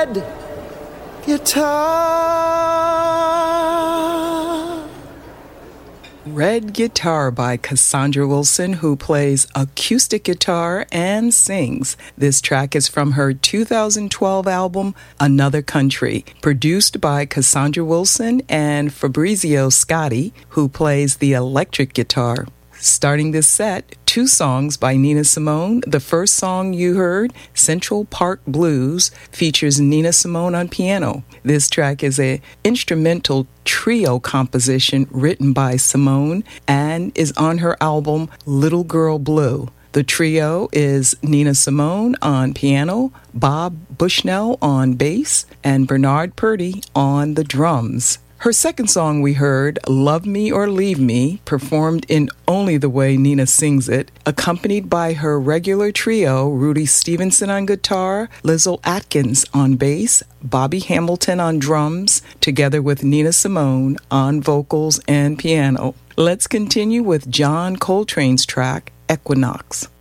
red guitar. Red Guitar by Cassandra Wilson, who plays acoustic guitar and sings. This track is from her 2012 album, Another Country, produced by Cassandra Wilson and Fabrizio Scotti, who plays the electric guitar. Starting this set, 2 songs by Nina Simone. The first song you heard, Central Park Blues, features Nina Simone on piano. This track is an instrumental trio composition written by Simone and is on her album Little Girl Blue. The trio is Nina Simone on piano, Bob Bushnell on bass, and Bernard Purdie on the drums. Her second song we heard, Love Me or Leave Me, performed in only the way Nina sings it, accompanied by her regular trio, Rudy Stevenson on guitar, Lizzle Atkins on bass, Bobby Hamilton on drums, together with Nina Simone on vocals and piano. Let's continue with John Coltrane's track, Equinox.